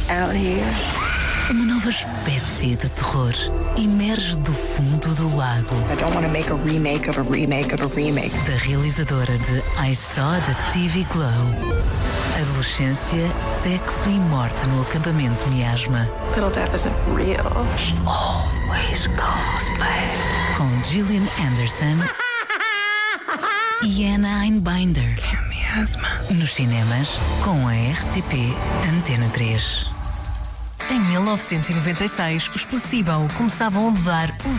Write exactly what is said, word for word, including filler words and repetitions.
out here. Uma nova espécie de terror emerge do fundo do lago. I don't want to make a remake of a remake of a remake. Da realizadora de I Saw the T V Glow. Adolescência, sexo e morte no acampamento Miasma. Little Death isn't real. Always goes back. Com Gillian Anderson e Anna Einbinder. Miasma. Nos cinemas, com a R T P Antena três. Em mil novecentos e noventa e seis, os Placebo começavam a mudar o